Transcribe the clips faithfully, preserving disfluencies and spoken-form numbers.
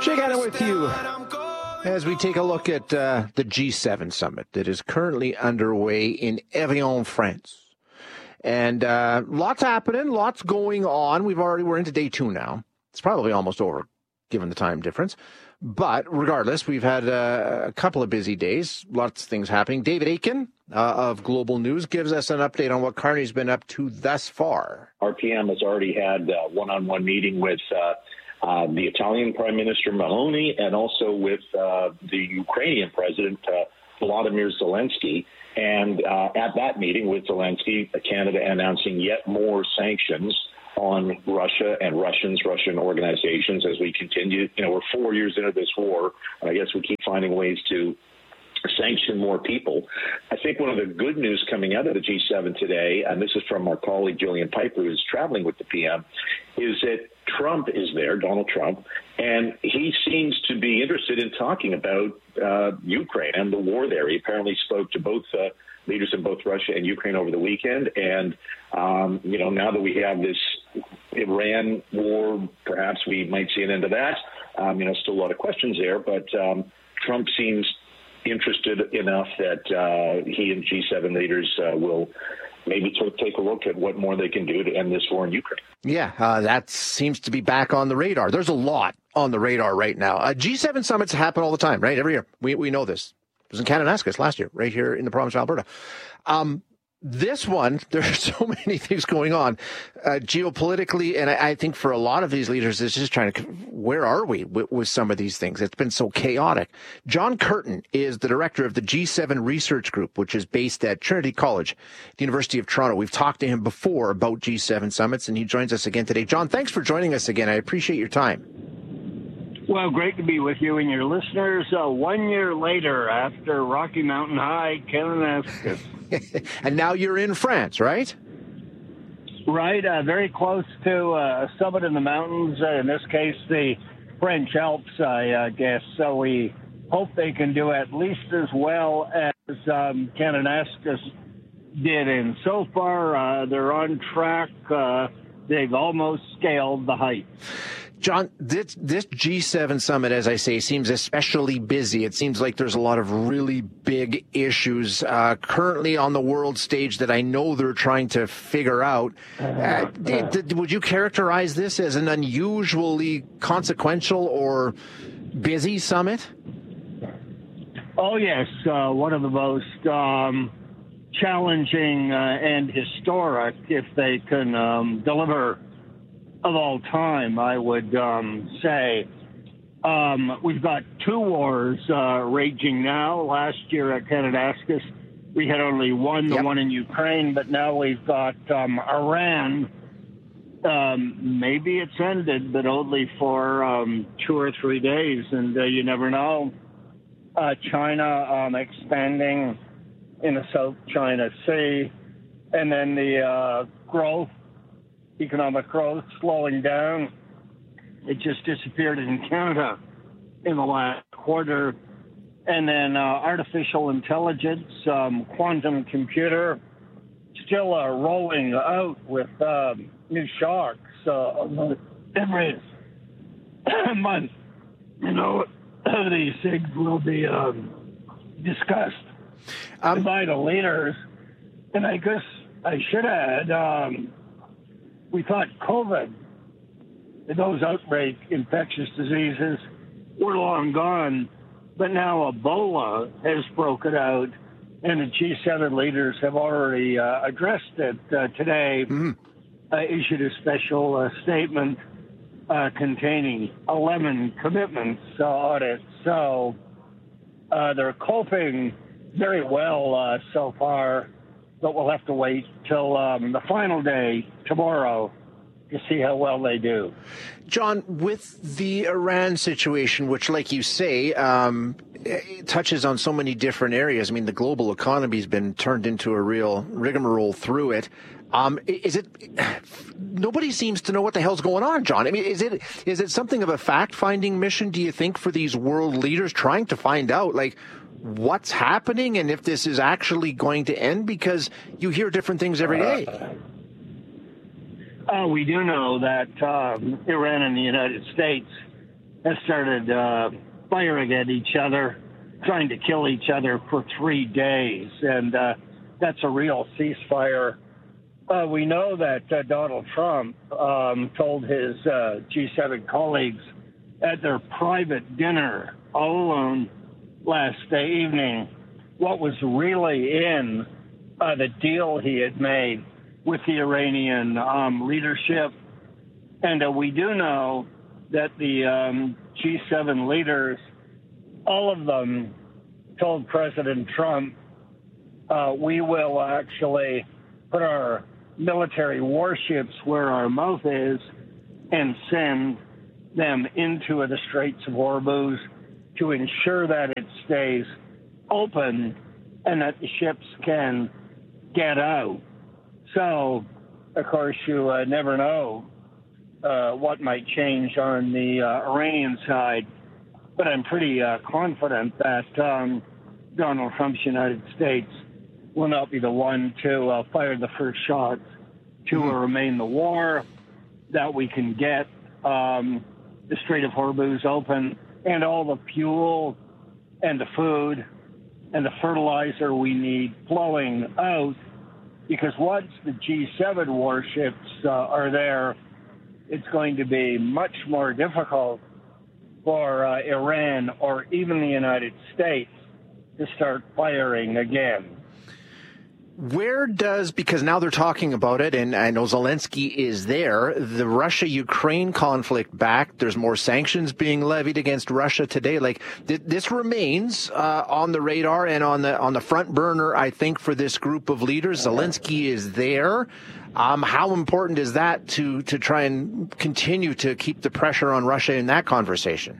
Jay Gannon with you as we take a look at uh, the G seven summit that is currently underway in Evian, France. And uh, lots happening, lots going on. We've already, we're into day two now. It's probably almost over, given the time difference. But regardless, we've had uh, a couple of busy days, lots of things happening. David Aitken uh, of Global News gives us an update on what Carney's been up to thus far. R P M has already had a one-on-one meeting with uh, uh, the Italian Prime Minister Meloni and also with uh, the Ukrainian President uh, Volodymyr Zelensky. And uh, at that meeting with Zelensky, Canada announcing yet more sanctions on Russia and Russians, Russian organizations as we continue. You know, we're four years into this war, and I guess we keep finding ways to sanction more people. I think one of the good news coming out of the G seven today, and this is from our colleague Jillian Piper, who's traveling with the P M, is that Trump is there, Donald Trump, and he seems to be interested in talking about uh, Ukraine and the war there. He apparently spoke to both uh, leaders in both Russia and Ukraine over the weekend. And, um, you know, now that we have this Iran war, perhaps we might see an end to that. Um, you know, still a lot of questions there, but um, Trump seems interested enough that uh, he and G seven leaders uh, will maybe to take a look at what more they can do to end this war in Ukraine. Yeah, uh, that seems to be back on the radar. There's a lot on the radar right now. Uh, G seven summits happen all the time, right? Every year. We we know this. It was in Kananaskis last year, right here in the province of Alberta. Um, this one, there's so many things going on uh, geopolitically, and I, I think for a lot of these leaders, it's just trying to, where are we with, with some of these things? It's been so chaotic. John Curtin is the director of the G seven Research Group, which is based at Trinity College, the University of Toronto. We've talked to him before about G seven summits, and he joins us again today. John, thanks for joining us again. I appreciate your time. Well, great to be with you and your listeners. Uh, one year later, after Rocky Mountain High, Kananaskis. And now you're in France, right? Right, uh, very close to uh, a summit in the mountains, uh, in this case, the French Alps, I uh, guess. So we hope they can do at least as well as um, Kananaskis did. And so far, uh, they're on track. Uh, they've almost scaled the height. John, this, this G seven summit, as I say, seems especially busy. It seems like there's a lot of really big issues uh, currently on the world stage that I know they're trying to figure out. Uh, d- d- would you characterize this as an unusually consequential or busy summit? Oh, yes. Uh, one of the most um, challenging uh, and historic, if they can um, deliver of all time, I would um, say. Um, we've got two wars uh, raging now. Last year at Kananaskis, we had only one, the yep. one in Ukraine, but now we've got um, Iran. Um, maybe it's ended, but only for um, two or three days, and uh, you never know. Uh, China um, expanding in the South China Sea, and then the uh, growth economic growth slowing down. It just disappeared in Canada in the last quarter. And then uh, artificial intelligence, um, quantum computer, still uh, rolling out with uh, new shocks uh, every month. You know, these things will be um, discussed um, by the leaders. And I guess I should add, um, we thought COVID, those outbreak infectious diseases, were long gone, but now Ebola has broken out, and the G seven leaders have already uh, addressed it uh, today, mm-hmm. uh, issued a special uh, statement uh, containing eleven commitments uh, on it. So uh, they're coping very well uh, so far, but we'll have to wait till um, the final day tomorrow to see how well they do. John, with the Iran situation, which, like you say, um, it touches on so many different areas. I mean, the global economy has been turned into a real rigmarole through it. Um, is it? Nobody seems to know what the hell's going on, John. I mean, is it is it something of a fact-finding mission, do you think, for these world leaders trying to find out, like, what's happening and if this is actually going to end? Because you hear different things every day. Uh, we do know that um, Iran and the United States has started uh, firing at each other, trying to kill each other for three days. And uh, that's a real ceasefire. Uh, we know that uh, Donald Trump um, told his uh, G seven colleagues at their private dinner all alone last evening what was really in uh, the deal he had made with the Iranian um, leadership. And uh, we do know that the um, G seven leaders, all of them, told President Trump, uh, we will actually put our military warships where our mouth is and send them into the Straits of Hormuz to ensure that it stays open and that the ships can get out. So, of course, you uh, never know uh, what might change on the uh, Iranian side, but I'm pretty uh, confident that um, Donald Trump's United States will not be the one to uh, fire the first shots to mm-hmm. remain the war, that we can get um, the Strait of Hormuz open and all the fuel and the food and the fertilizer we need flowing out, because once the G seven warships uh, are there, it's going to be much more difficult for uh, Iran or even the United States to start firing again. Where does, because now they're talking about it, and I know Zelensky is there, the Russia-Ukraine conflict back, there's more sanctions being levied against Russia today. Like, th- this remains uh, on the radar and on the on the front burner, I think, for this group of leaders. Zelensky is there. Um, how important is that to, to try and continue to keep the pressure on Russia in that conversation?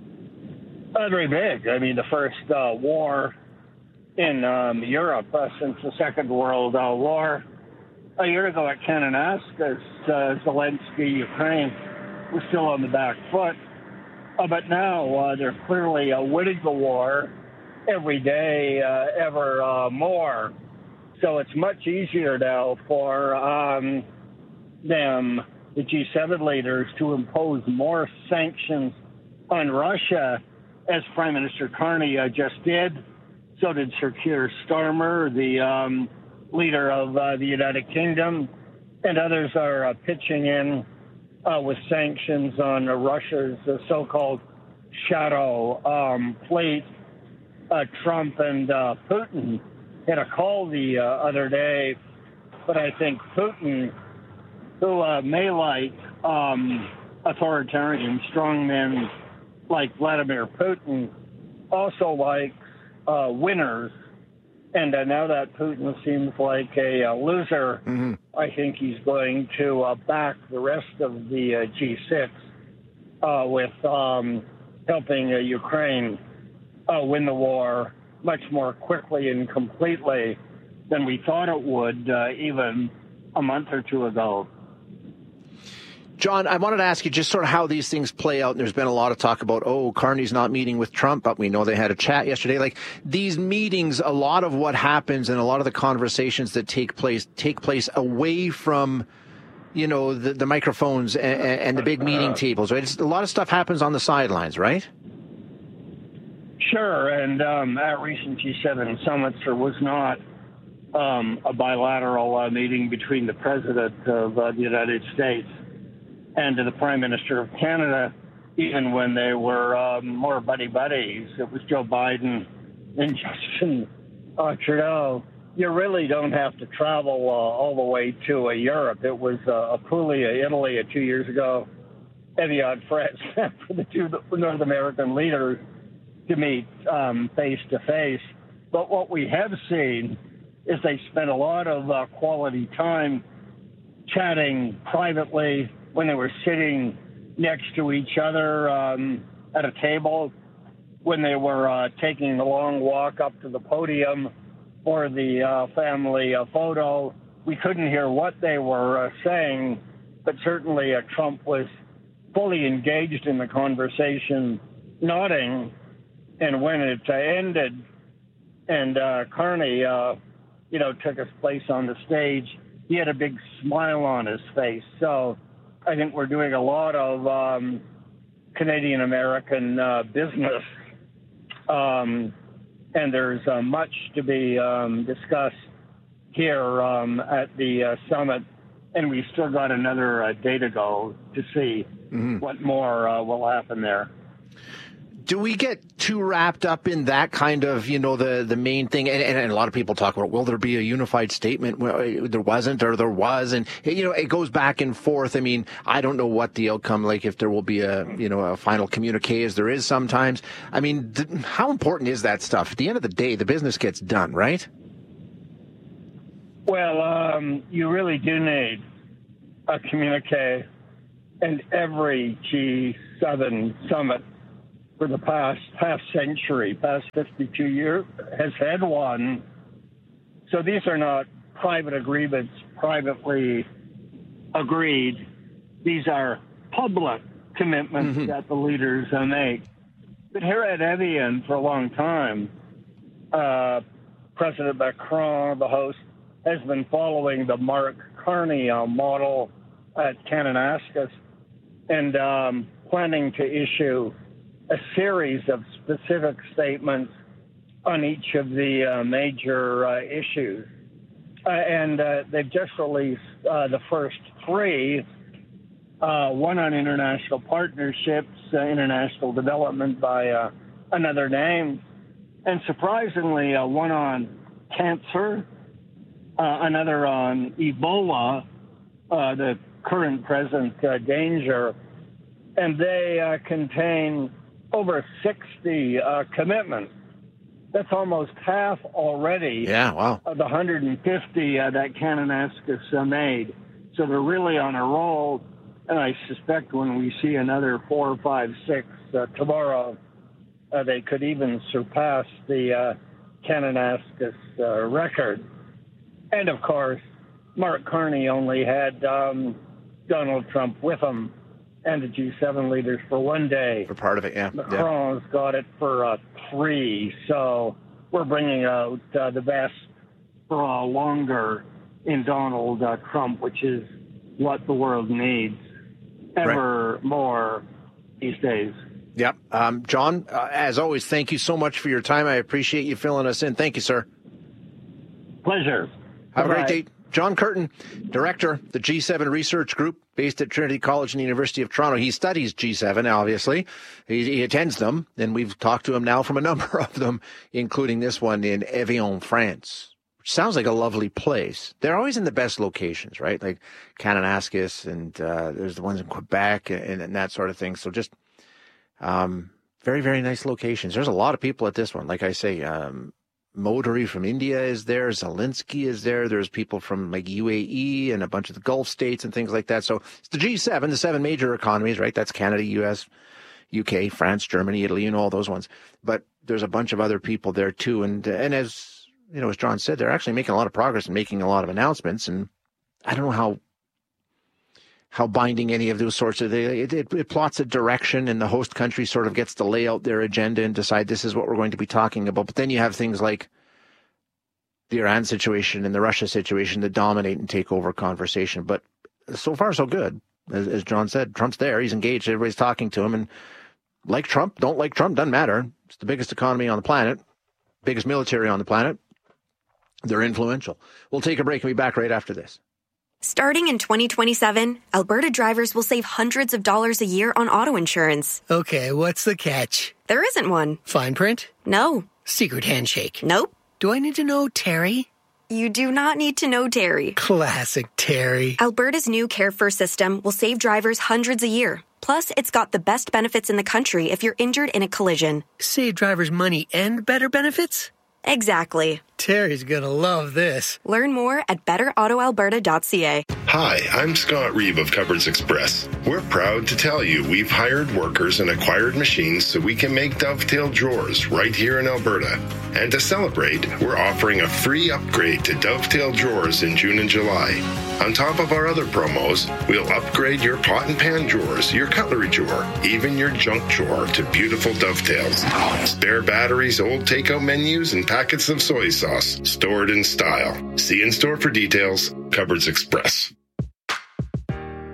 Uh, very big. I mean, the first uh, war in um, Europe uh, since the Second World uh, War. A year ago at Kananaskis, uh, Zelensky, Ukraine, was still on the back foot. Uh, but now uh, they're clearly uh, winning the war every day, uh, ever uh, more. So it's much easier now for um, them, the G seven leaders, to impose more sanctions on Russia, as Prime Minister Carney uh, just did. So did Sir Keir Starmer, the um, leader of uh, the United Kingdom, and others are uh, pitching in uh, with sanctions on uh, Russia's uh, so-called shadow um, fleet. Uh, Trump and uh, Putin had a call the uh, other day, but I think Putin, who uh, may like um, authoritarian strongmen like Vladimir Putin, also likes Uh, winners, and uh, now that Putin seems like a, a loser, mm-hmm. I think he's going to uh, back the rest of the uh, G six uh, with um, helping uh, Ukraine uh, win the war much more quickly and completely than we thought it would uh, even a month or two ago. John, I wanted to ask you just sort of how these things play out. And there's been a lot of talk about, oh, Carney's not meeting with Trump, but we know they had a chat yesterday. Like, these meetings, a lot of what happens and a lot of the conversations that take place take place away from, you know, the, the microphones and, and the big meeting tables, right? It's, a lot of stuff happens on the sidelines, right? Sure. And um, at recent G seven summits, there was not um, a bilateral uh, meeting between the president of uh, the United States and to the Prime Minister of Canada, even when they were um, more buddy-buddies. It was Joe Biden and Justin uh, Trudeau. You really don't have to travel uh, all the way to uh, Europe. It was uh, Apulia, Italy, uh, two years ago. Evian France for the two North American leaders to meet um, face-to-face. But what we have seen is they spent a lot of uh, quality time chatting privately when they were sitting next to each other um, at a table, when they were uh, taking the long walk up to the podium for the uh, family uh, photo. We couldn't hear what they were uh, saying, but certainly uh, Trump was fully engaged in the conversation, nodding. And when it uh, ended and uh, Carney, uh, you know, took his place on the stage, he had a big smile on his face. So I think we're doing a lot of um, Canadian-American uh, business. Um, and there's uh, much to be um, discussed here um, at the uh, summit. And we've still got another uh, day to go to see mm-hmm. what more uh, will happen there. Do we get too wrapped up in that kind of, you know, the, the main thing? And, and a lot of people talk about, will there be a unified statement? Well, there wasn't, or there was. And, you know, it goes back and forth. I mean, I don't know what the outcome, like if there will be a, you know, a final communique as there is sometimes. I mean, th- how important is that stuff? At the end of the day, the business gets done, right? Well, um, you really do need a communique, and every G seven summit for the past half century, past fifty-two years, has had one. So these are not private agreements, privately agreed. These are public commitments mm-hmm. that the leaders make. But here at Evian for a long time, uh, President Macron, the host, has been following the Mark Carney uh, model at Kananaskis and um, planning to issue a series of specific statements on each of the uh, major uh, issues. Uh, and uh, they've just released uh, the first three, uh, one on international partnerships, uh, international development by uh, another name, and surprisingly, uh, one on cancer, uh, another on Ebola, uh, the current present uh, danger, and they uh, contain over sixty uh, commitments. That's almost half already. Yeah, wow. Of the one hundred fifty uh, that Kananaskis uh, made. So they're really on a roll, and I suspect when we see another four, five, six uh, tomorrow, uh, they could even surpass the uh, Kananaskis uh, record. And, of course, Mark Carney only had um, Donald Trump with him and the G seven leaders for one day. For part of it, yeah. Macron's yeah. got it for uh, three. So we're bringing out uh, the best for uh, longer in Donald uh, Trump, which is what the world needs ever right. more these days. Yep. Um, John, uh, as always, thank you so much for your time. I appreciate you filling us in. Thank you, sir. Pleasure. Have Bye-bye. a great day. John Curtin, director, the G seven Research Group, based at Trinity College and the University of Toronto. He studies G seven, obviously. He, he attends them, and we've talked to him now from a number of them, including this one in Evian, France, which sounds like a lovely place. They're always in the best locations, right? Like Kananaskis, and uh, there's the ones in Quebec and, and that sort of thing. So just um, very, very nice locations. There's a lot of people at this one. Like I say, um, Modri from India is there. Zelensky is there. There's people from like U A E and a bunch of the Gulf states and things like that. So it's the G seven, the seven major economies, right? That's Canada, U S, U K, France, Germany, Italy, you know, all those ones. But there's a bunch of other people there too. And, and as, you know, as John said, they're actually making a lot of progress and making a lot of announcements. And I don't know how, how binding any of those sorts of, it, it, it plots a direction, and the host country sort of gets to lay out their agenda and decide this is what we're going to be talking about. But then you have things like the Iran situation and the Russia situation that dominate and take over conversation. But so far, so good. As, as John said, Trump's there. He's engaged. Everybody's talking to him. And like Trump, don't like Trump, doesn't matter. It's the biggest economy on the planet, biggest military on the planet. They're influential. We'll take a break and be back right after this. Starting in twenty twenty-seven, Alberta drivers will save hundreds of dollars a year on auto insurance. Okay, what's the catch? There isn't one. Fine print? No. Secret handshake? Nope. Do I need to know Terry? You do not need to know Terry. Classic Terry. Alberta's new Care First system will save drivers hundreds a year. Plus, it's got the best benefits in the country if you're injured in a collision. Save drivers money and better benefits? Exactly. Terry's gonna love this. Learn more at better auto alberta dot c a. Hi, I'm Scott Reeve of Cupboards Express. We're proud to tell you we've hired workers and acquired machines so we can make dovetail drawers right here in Alberta. And to celebrate, we're offering a free upgrade to dovetail drawers in June and July. On top of our other promos, we'll upgrade your pot and pan drawers, your cutlery drawer, even your junk drawer to beautiful dovetails. Spare batteries, old takeout menus, and packets of soy sauce stored in style. See in store for details. Cupboards Express.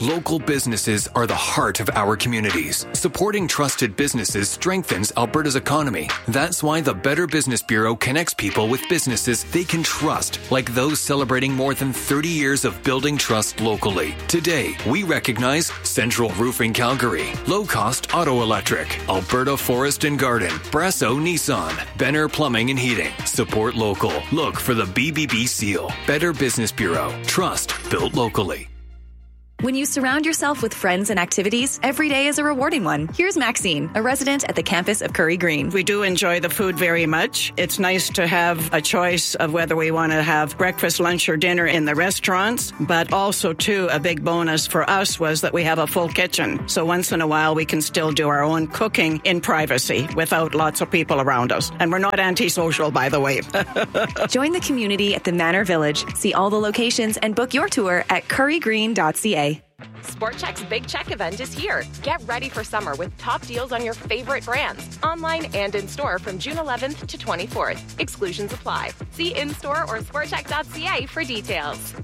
Local businesses are the heart of our communities. Supporting trusted businesses strengthens Alberta's economy. That's why the Better Business Bureau connects people with businesses they can trust, like those celebrating more than thirty years of building trust locally. Today, we recognize Central Roofing Calgary, Low Cost Auto Electric, Alberta Forest and Garden, Brasso Nissan, Benner Plumbing and Heating. Support local. Look for the B B B seal. Better Business Bureau. Trust built locally. When you surround yourself with friends and activities, every day is a rewarding one. Here's Maxine, a resident at the campus of Curry Green. We do enjoy the food very much. It's nice to have a choice of whether we want to have breakfast, lunch, or dinner in the restaurants. But also, too, a big bonus for us was that we have a full kitchen. So once in a while, we can still do our own cooking in privacy without lots of people around us. And we're not antisocial, by the way. Join the community at the Manor Village. See all the locations and book your tour at curry green dot c a. Sport Chek's Big Check event is here. Get ready for summer with top deals on your favorite brands, online and in-store from June eleventh to twenty-fourth. Exclusions apply. See in-store or sport chek dot c a for details.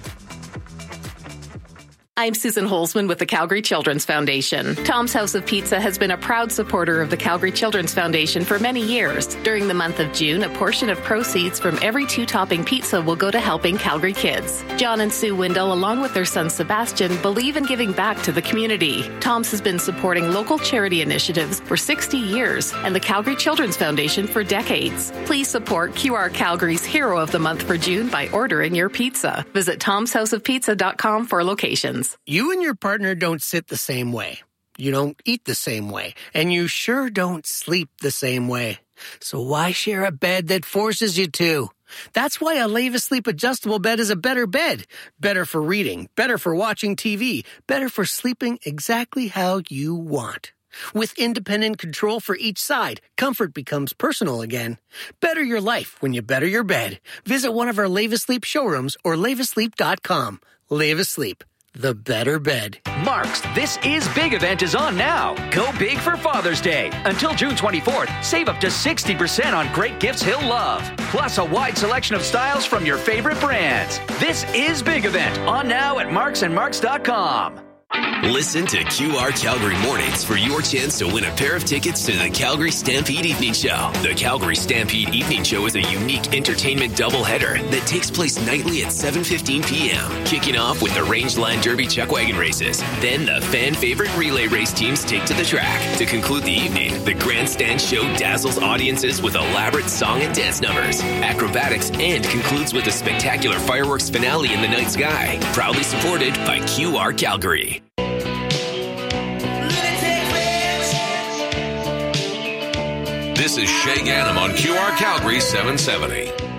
I'm Susan Holzman with the Calgary Children's Foundation. Tom's House of Pizza has been a proud supporter of the Calgary Children's Foundation for many years. During the month of June, a portion of proceeds from every two-topping pizza will go to helping Calgary kids. John and Sue Windle, along with their son Sebastian, believe in giving back to the community. Tom's has been supporting local charity initiatives for sixty years and the Calgary Children's Foundation for decades. Please support Q R Calgary's Hero of the Month for June by ordering your pizza. Visit toms house of pizza dot com for locations. You and your partner don't sit the same way. You don't eat the same way. And you sure don't sleep the same way. So why share a bed that forces you to? That's why a Leva Sleep adjustable bed is a better bed. Better for reading, better for watching T V, better for sleeping exactly how you want. With independent control for each side, comfort becomes personal again. Better your life when you better your bed. Visit one of our Leva Sleep showrooms or leva sleep dot com. Leva Sleep. The better bed. Mark's This Is Big event is on now. Go big for Father's Day. Until June twenty-fourth, save up to sixty percent on great gifts he'll love. Plus a wide selection of styles from your favorite brands. This Is Big event on now at marks and marks dot com. Listen to Q R Calgary Mornings for your chance to win a pair of tickets to the Calgary Stampede Evening Show. The Calgary Stampede Evening Show is a unique entertainment doubleheader that takes place nightly at seven fifteen p.m., kicking off with the Rangeland Derby Chuck Wagon races. Then the fan-favorite relay race teams take to the track. To conclude the evening, the Grandstand Show dazzles audiences with elaborate song and dance numbers, acrobatics, and concludes with a spectacular fireworks finale in the night sky. Proudly supported by Q R Calgary. This is Shay Ganem on Q R Calgary seven seventy.